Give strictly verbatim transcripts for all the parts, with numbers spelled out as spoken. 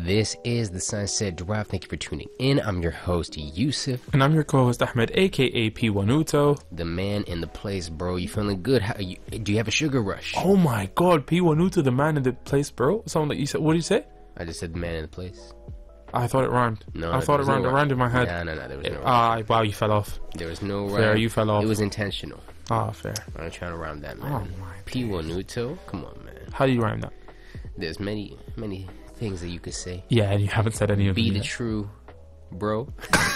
This is the Sunset Drive. Thank you for tuning in. I'm your host, Yusuf. And I'm your co-host, Ahmed, a k a. P. Wanuto. The man in the place, bro. You feeling good? How, you, do you have a sugar rush? Oh my god, P. Wanuto, the man in the place, bro. Something that you said. What did you say? I just said the man in the place. I thought it rhymed. No, I thought it rhymed. no It rhymed in my head. No, no, no. There was no Ah, wow, you fell off. There was no rhyme. Fair, you fell off. It was intentional. Ah, fair. I'm trying to rhyme that, man. Oh my P. Wanuto? Come on, man. How do you rhyme that? There's many, many things that you could say. Yeah, and you haven't said any of them Be the yet. true, bro.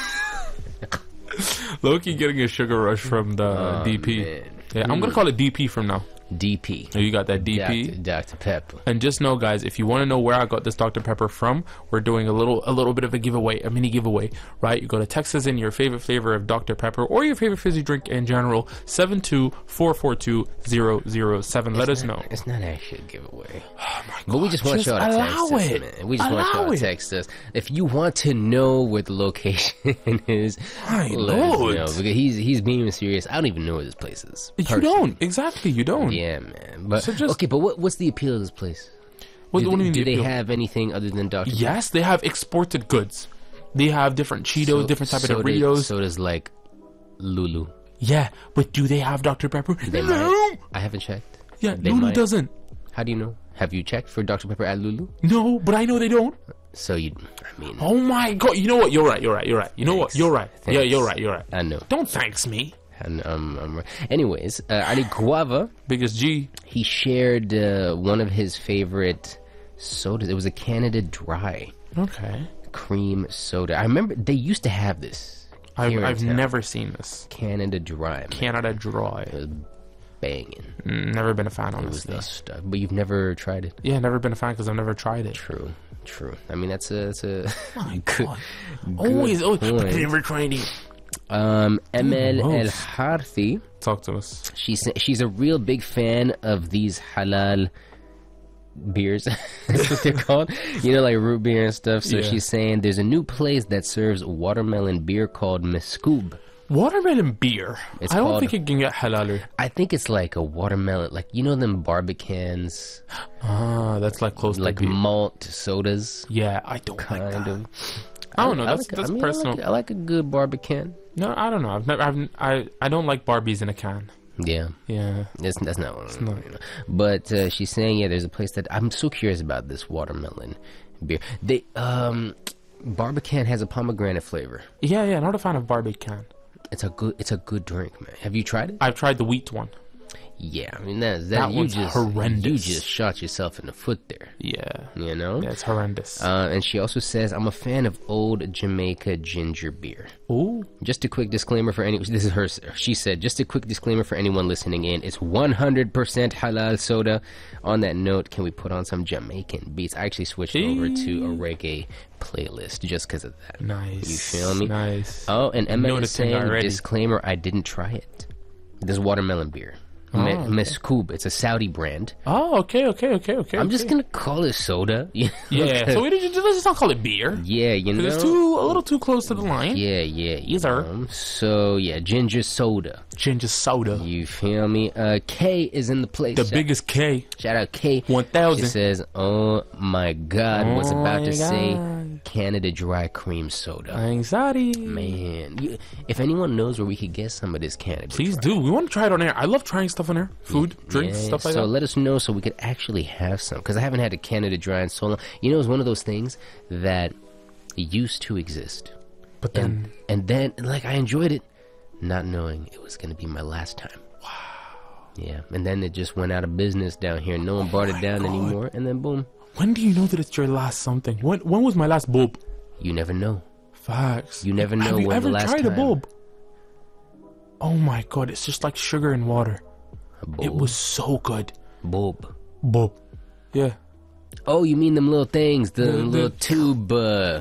Low-key getting a sugar rush from the Oh, D P. man. Yeah, I'm gonna call it D P from now. D P. Oh, you got that D P? Doctor Doctor Pepper. And just know, guys, if you want to know where I got this Doctor Pepper from, we're doing a little a little bit of a giveaway, a mini giveaway, right? You go to text us in your favorite flavor of Doctor Pepper or your favorite fizzy drink in general, seven two four four two zero zero seven. Let us know. It's not actually a giveaway. Oh my God, But we just want y'all to text allow us, it. man. We just want Allow y'all to it. text us. If you want to know where the location is, My let us Lord. know. Because he's he's being serious. I don't even know where this place is. You personally. don't. Exactly, you don't. Yeah, man. But So just- okay, but what what's the appeal of this place? What, do what do they, you mean do the they appeal? have anything other than Doctor Yes, they have exported goods. They have different Cheetos, So- different type soda, of Doritos. Sodas like Lulu. Yeah, but do they have Doctor Pepper? They no. might. I haven't checked. Yeah, They Lulu might. doesn't. How do you know? Have you checked for Doctor Pepper at Lulu? No, but I know they don't. So you, I mean, Oh my God! You know what? You're right. You're right. You're right. You know what? Thanks. You're right. Yeah, Thanks. you're right. You're right. I know. Don't thanks me. And, um, um, anyways, uh, Ali Guava, Biggest G. he shared uh, one of his favorite sodas. It was a Canada Dry Okay. cream soda. I remember they used to have this. I've, here in I've town. never seen this. Canada Dry. Man. Canada Dry. It was banging. Mm, Never been a fan, It was honestly. the stuff. But you've never tried it. Yeah, never been a fan because I've never tried it. True, true. I mean, that's a that's a My good, God. good Always, always. point. I've never tried it. Um, Emel Ooh, El gross. Harthi. Talk to us. She's she's a real big fan of these halal beers. That's what they're called. You know, like root beer and stuff. So Yeah. she's saying there's a new place that serves watermelon beer called Meskoob. Watermelon beer. It's I don't called- think it can get halaler. I think it's like a watermelon, like you know them Barbicans, Ah, that's like close like to beer. malt sodas, Yeah, I don't like kind that. of. I don't know. I That's like- that's I mean, I like personal. it. I like a good Barbican. No, I don't know. I've never. I've, I I don't like Barbies in a can. Yeah. Yeah. That's, that's not what I'm not. you know. But uh, she's saying, yeah, there's a place that I'm so curious about this watermelon beer. They um, Barbican has a pomegranate flavor. Yeah, yeah. Not a fan of Barbie can. It's a good, it's a good drink, man. Have you tried it? I've tried the wheat one. Yeah, I mean that's that. That you one's just horrendous. you just shot yourself in the foot there. Yeah. You know. Yeah, it's horrendous. Uh, and she also says, I'm a fan of old Jamaica ginger beer. Ooh. Just a quick disclaimer for any. This is her. She said, just a quick disclaimer for anyone listening in. It's one hundred percent halal soda. On that note, can we put on some Jamaican beats? I actually switched over to a reggae playlist just because of that. Nice. You feel me? Nice. Oh, and Emma is Noticing saying, already. disclaimer, I didn't try it. This watermelon beer. Oh, Me- okay. Meskoob. It's a Saudi brand. Oh, okay, okay, okay, okay. I'm just okay. gonna call it soda. Yeah. Yeah. So we did. Let's just not call it beer. Yeah, you know. It's too a little too close to the line. Yeah, yeah. You Yes, sir. know. So yeah, ginger soda. Ginger soda. You feel me? Uh, K is in the place. The Shout- biggest K. Shout out K. One She thousand. says, "Oh my God, was Oh about my to say God. Canada Dry cream soda." Anxiety. Man, you, if anyone knows where we could get some of this Canada, Please Dry, do. We want to try it on air. I love trying stuff on air. Food, drinks, yeah, stuff like so that. let us know so we could actually have some, because I haven't had a Canada Dry in so long. You know, it's one of those things that used to exist, But then, and and then like I enjoyed it, not knowing it was going to be my last time. Wow. Yeah, and then it just went out of business down here. No one brought it my down God. anymore, and then boom, when do you know that it's your last something? When when was my last bulb? you never know. Facts. You never know Have you when ever the last tried time. a bulb? Oh my God! It's just like sugar and water. A bulb. It was so good. bulb. Bulb. Yeah. Oh, you mean them little things, the, The- little the- tube, uh,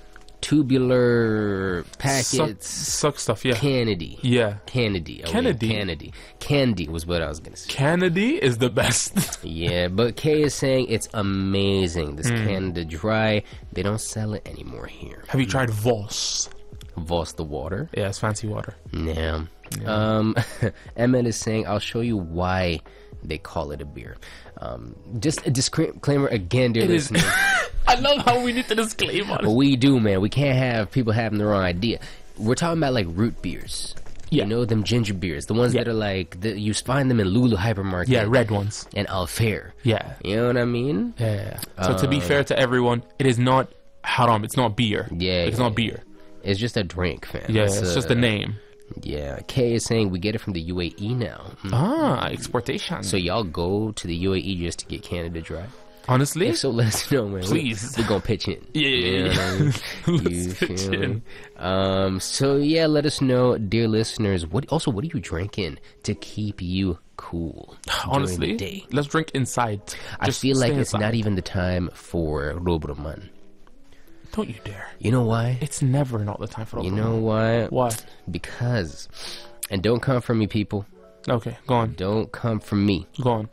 tubular Suck, packets. suck stuff. Yeah. Kennedy. Yeah. Kennedy. Oh, yeah, Kennedy. Kennedy. Candy was what I was gonna say. Kennedy is the best. Yeah, but Kay is saying it's amazing. This Hmm. Canada Dry, they don't sell it anymore here. Have you tried Voss? Voss the water. Yeah, it's fancy water. Yeah. Um, Emmett is saying, I'll show you why they call it a beer. Um, just a disclaimer again, dear It is. listeners. I I love how we need to disclaim on it. We do, man. We can't have people having the wrong idea. We're talking about like root beers. Yeah. You know, them ginger beers. The ones Yeah. that are like, the, you find them in Lulu Hypermarket. Yeah, red ones. And Alfair. Yeah. You know what I mean? Yeah, yeah, yeah. So to be fair to everyone, it is not haram. It's not beer. Yeah, It's yeah, not beer. It's just a drink, fam. Yeah, it's, it's uh, just a name. Yeah. Kay is saying we get it from the U A E now. Mm. Ah, exportation. So y'all go to the U A E just to get Canada Dry? Honestly, If so, let us know, man. Please. We, we're gonna pitch in. Yeah, yeah, You know yeah. what I mean? Let's You pitch feel me? in. Um, so yeah, let us know, dear listeners. What also what are you drinking to keep you cool? during honestly, the day? let's drink inside. I Just feel like stay it's inside. not even the time for Robroman. Don't you dare! You know why? It's never not the time for. You know why? why? Because, and don't come for me, people. Okay, go on, Don't come for me. go on.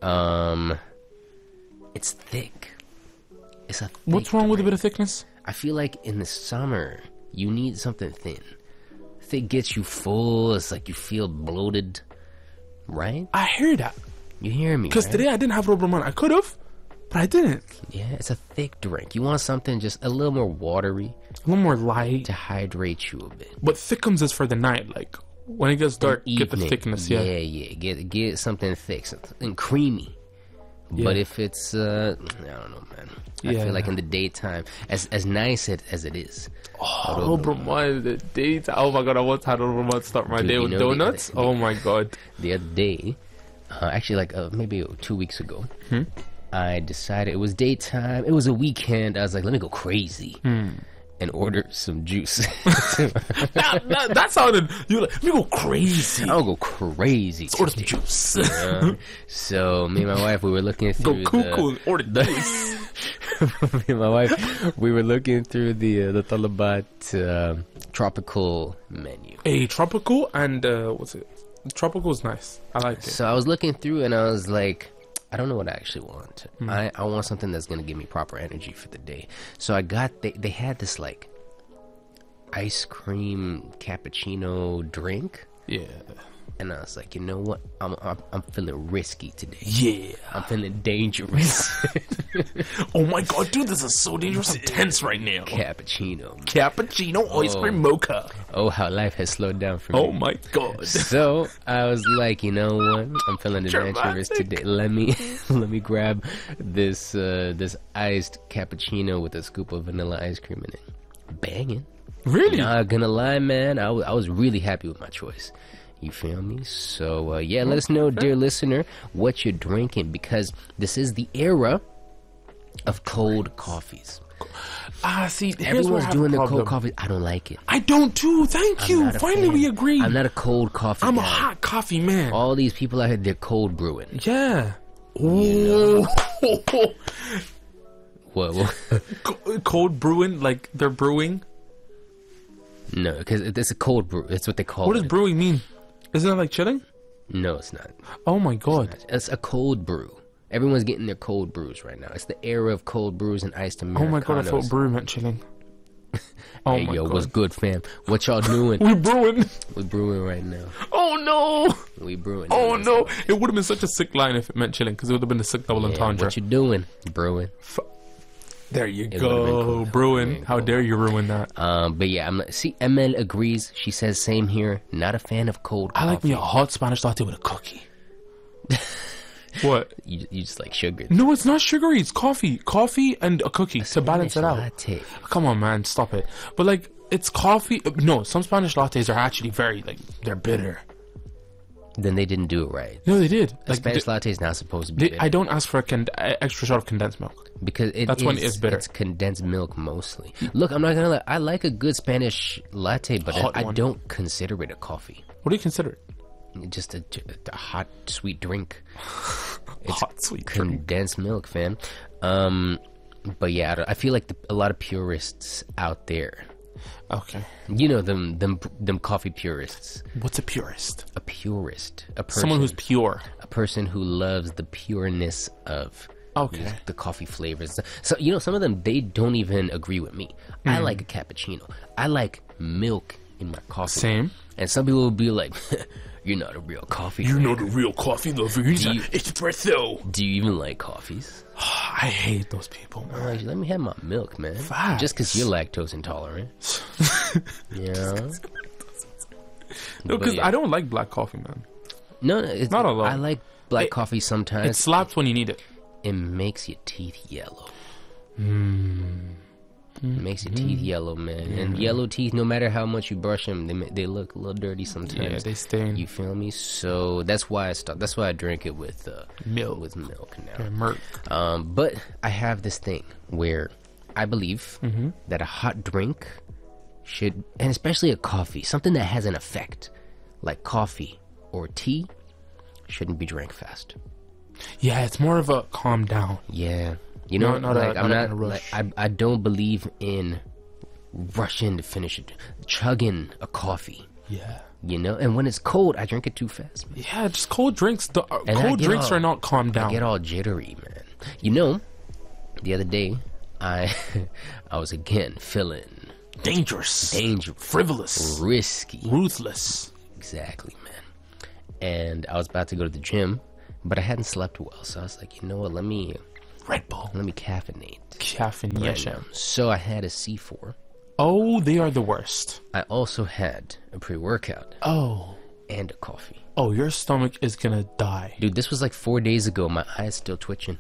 Um, it's thick. It's a. Thick What's wrong with a drink. bit of thickness? I feel like in the summer you need something thin. Thick gets you full. It's like you feel bloated, right? I hear that You hear me? because right? today I didn't have Robroman. I could have, but I didn't. Yeah, it's a thick drink. You want something just a little more watery A little more light, to hydrate you a bit. but thickums is for the night. Like when it gets dark, get the Evening. thickness. Yeah. yeah, yeah. Get get something thick, something creamy. But Yeah. if it's, uh, I don't know, man. I Yeah. feel like in the daytime, as as nice it, as it is, Oh, Robroman, the date. Oh my god, I once had Robroman start my Dude, day you with know the- donuts. the- Oh my god. the other day, uh, actually like uh, maybe two weeks ago, Hmm? I decided it was daytime. It was a weekend. I was like, let me go crazy Hmm. and order some juice. that, that, that sounded. You like me go crazy. I'll go crazy. Order some today. juice. Uh, so me and my wife, we were looking Go through cuckoo and the. order juice. me and my wife, we were looking through the uh, the Talabat um tropical menu. A tropical and uh, what's it? Tropical is nice. I like it. So I was looking through and I was like, I don't know what I actually want. Hmm. I, I want something that's gonna give me proper energy for the day. So I got they they had this like ice cream cappuccino drink, Yeah. and I was like, you know what? I'm I'm, I'm feeling risky today. Yeah. I'm feeling dangerous. Oh my god, dude, this is so dangerous. I'm tense right now. Cappuccino. Cappuccino ice Oh. cream mocha. Oh, how life has slowed down for me. Oh my god. So I was like, you know what? I'm feeling adventurous Dramatic. today. Let me let me grab this uh, this iced cappuccino with a scoop of vanilla ice cream in it. Banging. Really? Not gonna lie, man. I, w- I was really happy with my choice. You feel me? So uh, yeah, let us know, dear listener, what you're drinking, because this is the era of cold coffees. Ah, see, here's where I Everyone's have doing a the problem. cold coffee. I don't like it. I don't too. Thank I'm you. not a Finally, fan. we agree. I'm not a cold coffee I'm guy. a hot coffee man. All these people out here, they're cold brewing. Yeah. Oh. What? what? Co- Cold brewing, like they're brewing. No, because it's a cold brew. That's what they call What it. does brewing mean? Isn't it like chilling? No, it's not. Oh my god. It's a cold brew. Everyone's getting their cold brews right now. It's the era of cold brews and iced Oh Americanos. my god, I thought brew meant chilling. Oh Hey, my yo, god. what's good, fam? What y'all doing? We brewing. We brewing right now. Oh no. We brewing. Oh now. no. It would have been such a sick line if it meant chilling, because it would have been a sick double Yeah, entendre. what you doing? Brewing. There you It would've been go. cool. Brewing. There you How go. dare you ruin that? Um, but yeah, I'm. See, M L agrees. She says same here. Not a fan of cold I coffee. like me a hot Spanish latte with a cookie. What? You, you just like sugar. No, it's not sugary. It's coffee. Coffee and a cookie to balance it out. Latte. Come on, man. Stop it. But like, it's coffee. No, some Spanish lattes are actually very, like, they're bitter. Then they didn't do it right. No, they did. A Like, Spanish they- latte is not supposed to be they- bitter. I don't ask for a con- extra shot of condensed milk. Because it That's is, when it is bitter. It's condensed milk mostly. Look, I'm not gonna lie. I like a good Spanish latte, but Hot I, I one. don't consider it a coffee. What do you consider it? Just a, a hot, sweet drink. It's Hot sweet drink. condensed milk, fam. Um, but yeah, I, don't- I feel like the, a lot of purists out there. Okay. You know them, them, them coffee purists. What's a purist? A purist, a person, Someone who's pure. a person who loves the pureness of Okay. the, the coffee flavors. So you know, some of them they don't even agree with me. Mm. I like a cappuccino. I like milk in my coffee. Same. And some people will be like, You're not a real coffee You're drinker. not a real coffee lover. You're Do you- not espresso. Do you even like coffees? I hate those people, man. Like, let me have my milk, man. Facts. Just because you're lactose intolerant. Yeah. No, But because yeah. I don't like black coffee, man. No, no, it's Not a lot. I like black It- coffee It sometimes. slaps when you need it. It makes your teeth yellow. Mm. It makes your teeth yellow, man. And yellow teeth, no matter how much you brush them, they ma- they look a little dirty sometimes. Yeah, they stain. You feel me? So that's why I start. That's why I drink it with uh, Milk. with milk now. Yeah, Merc. Um, but I have this thing where I believe Mm-hmm. that a hot drink should, and especially a coffee, something that has an effect, like coffee or tea, shouldn't be drank fast. Yeah, it's more of a calm down. Yeah, you know, Not- not a- like I'm not in not, a like, rush. I I don't believe in rushing to finish it, chugging a coffee. Yeah. You know, and when it's cold, I drink it too fast, man. Yeah, just cold drinks. The, uh, And I cold get drinks all- are not calm I down. get all jittery, man. You know, the other day, I I was again feeling Dangerous. dangerous, Frivolous. risky. Ruthless. Exactly, man. And I was about to go to the gym, but I hadn't slept well, so I was like, you know what? Let me Red Bull. let me caffeinate Caffeine. right Yes. now. So I had a C four. Oh, they are the worst. I also had a pre-workout Oh. and a coffee. Oh, your stomach is gonna die. Dude, this was like four days ago. My eye's still twitching.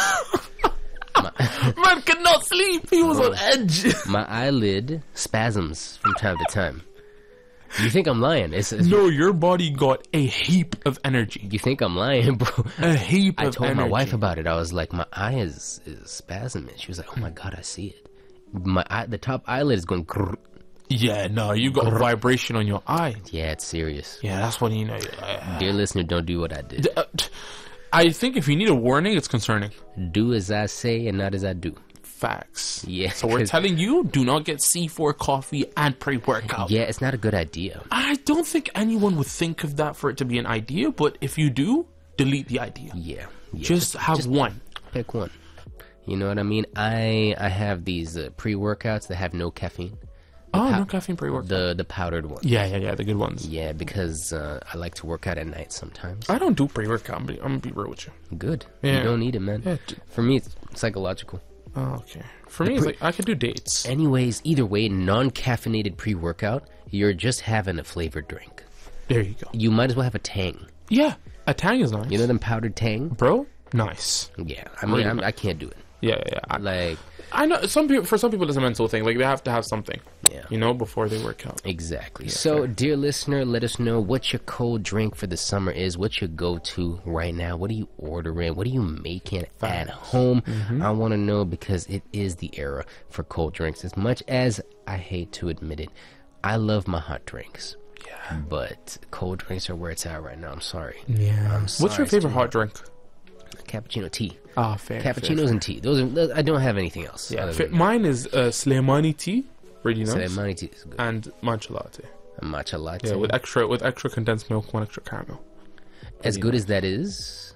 Man could not sleep. He was on edge. My eyelid spasms from time to time. You think I'm lying? It's, it's No, your body got a heap of energy. You think I'm lying, bro? A heap I of told energy. my wife about it. I was like, my eye is, is spasming. She was like, oh my god, I see it. My eye, the top eyelid is going. Grrr. Yeah, no, you got a vibration on your eye. Yeah, it's serious. Yeah, that's what you know. Uh, Dear listener, don't do what I did. d- uh, t- I think if you need a warning, it's concerning. Do as I say and not as I do. Facts. Yeah, So we're 'cause- telling you, do not get C four coffee and pre-workout. Yeah, it's not a good idea. I don't think anyone would think of that for it to be an idea, but if you do, delete the idea. Yeah, yeah. Just have one. pick one. You know what I mean? I I have these uh, pre-workouts that have no caffeine. Oh, pow- no caffeine pre-workout. The the powdered ones. Yeah, yeah, yeah, the good ones. Yeah, because uh, I like to work out at night sometimes. I don't do pre-workout. I'm, I'm gonna be real with you. Good. Yeah. You don't need it, man. Yeah, d- For me, it's psychological. Oh, okay. For me, it's like I could do dates. Anyways, either way, non-caffeinated pre-workout, you're just having a flavored drink. There you go. You might as well have a Tang. Yeah, a Tang is nice. You know them powdered Tang? bro? Nice. Yeah. I mean, Really I'm, nice. I can't do it. Yeah, yeah. yeah. I, Like, I know some people. For some people, it's a mental thing. Like they have to have something. yeah. You know, before they work out. Exactly. So, dear listener, let us know what your cold drink for the summer is. What's your go-to right now? What are you ordering? What are you making at home? Mm-hmm. I want to know because it is the era for cold drinks. As much as I hate to admit it, I love my hot drinks. Yeah. But cold drinks are where it's at right now. I'm sorry. Yeah. I'm What's your sorry, it's favorite too hot drink? Cappuccino tea. Ah, fair. fair, Cappuccinos and tea. Those are. Those, I don't have anything else. Yeah, other fa- than mine is uh, Slemani tea, really nice, Ceremony tea is good. and matcha latte. A matcha latte. Yeah, with extra with extra condensed milk, one extra caramel. As good as that is,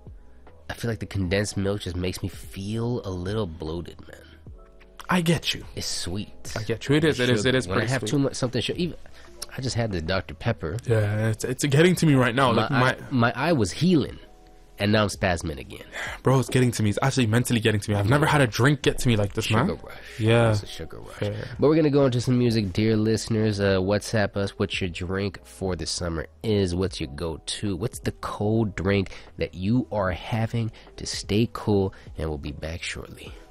I feel like the condensed milk just makes me feel a little bloated, man. I get you. It's sweet. I get you. It is. It is. It is When I pretty have sweet. too much something, sugar, even I just had the Doctor Pepper. Yeah, it's it's getting to me right now. My, Like my eye, my eye was healing, and now I'm spasming again. bro, it's getting to me. It's actually mentally getting to me. I've never had a drink get to me like this, Sugar man. rush. Yeah. It's a sugar rush. Fair. But we're gonna go into some music, dear listeners. Uh, WhatsApp us what your drink for the summer is. What's your go-to? What's the cold drink that you are having to stay cool? And we'll be back shortly.